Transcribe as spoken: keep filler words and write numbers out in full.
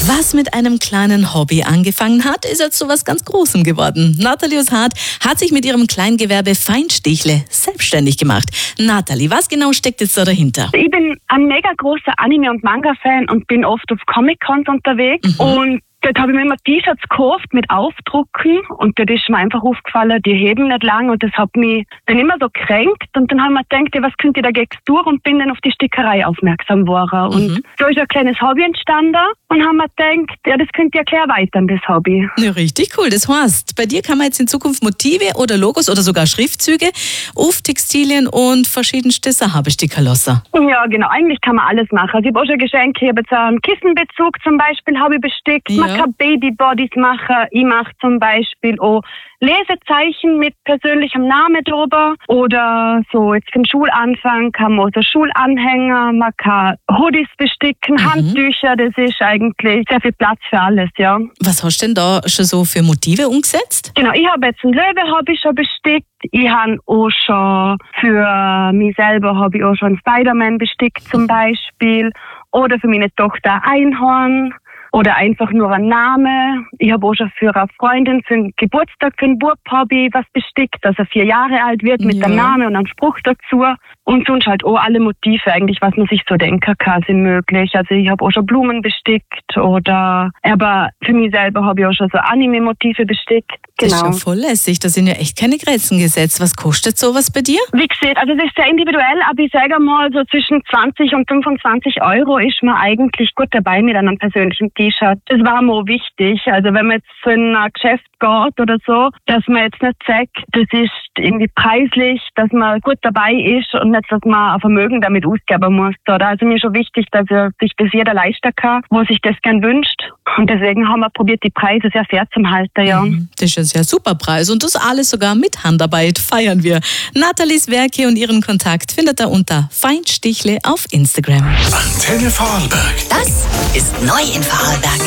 Was mit einem kleinen Hobby angefangen hat, ist jetzt zu was ganz Großem geworden. Nathalie aus Hart hat sich mit ihrem Kleingewerbe Feinstichle selbstständig gemacht. Nathalie, was genau steckt jetzt da dahinter? Ich bin ein mega großer Anime- und Manga-Fan und bin oft auf Comic-Cons unterwegs. Mhm. Und dort habe ich mir immer T-Shirts gekauft mit Aufdrucken und dort ist mir einfach aufgefallen, die heben nicht lang und das hat mich dann immer so kränkt und dann haben wir gedacht, ja, was könnt ihr dagegen tun und bin dann auf die Stickerei aufmerksam geworden. Und Mhm. so ist ein kleines Hobby entstanden und haben wir gedacht, ja, das könnt ihr gleich erweitern, das Hobby. Ja, richtig cool. Das heißt, bei dir kann man jetzt in Zukunft Motive oder Logos oder sogar Schriftzüge auf Textilien und verschiedenste Sachen besticken lassen. Ja, genau, eigentlich kann man alles machen. Also ich habe auch schon Geschenke, ich habe jetzt einen Kissenbezug zum Beispiel, habe ich bestickt. Ja. Man kann Babybodies machen. Ich mache zum Beispiel auch Lesezeichen mit persönlichem Namen drüber. Oder so, jetzt für den Schulanfang kann man auch so Schulanhänger, man kann Hoodies besticken, Mhm. Handtücher, das ist eigentlich sehr viel Platz für alles, ja. Was hast du denn da schon so für Motive umgesetzt? Genau, ich habe jetzt einen Löwe habe ich schon bestickt. Ich habe auch schon für mich selber habe ich auch schon Spider-Man bestickt zum Beispiel. Oder für meine Tochter Einhorn. Oder einfach nur ein Name. Ich habe auch schon für eine Freundin für einen Geburtstag, für einen Bub habe ich was bestickt, dass er vier Jahre alt wird mit Ja. dem Namen und einem Spruch dazu. Und sonst halt auch alle Motive eigentlich, was man sich so denken kann, sind möglich. Also ich habe auch schon Blumen bestickt oder, aber für mich selber habe ich auch schon so Anime-Motive bestickt. Das ist Genau. schon voll lässig. Da sind ja echt keine Grenzen gesetzt. Was kostet sowas bei dir? Wie gesagt, also es ist sehr individuell, aber ich sage mal, so zwischen zwanzig und fünfundzwanzig Euro ist man eigentlich gut dabei mit einem persönlichen T-Shirt. Das war mir auch wichtig. Also wenn man jetzt so in ein Geschäft geht oder so, dass man jetzt nicht sagt, das ist irgendwie preislich, dass man gut dabei ist und nicht, dass man ein Vermögen damit ausgeben muss. Oder? Also mir ist schon wichtig, dass sich das jeder leisten kann, wo sich das gern wünscht. Und deswegen haben wir probiert, die Preise sehr fair zu halten, ja. Mhm. Das ist ein sehr super Preis und das alles sogar mit Handarbeit feiern wir. Nathalies Werke und ihren Kontakt findet ihr unter Feinstichle auf Instagram. Antenne Vorarlberg. Das ist neu in Vorarlberg.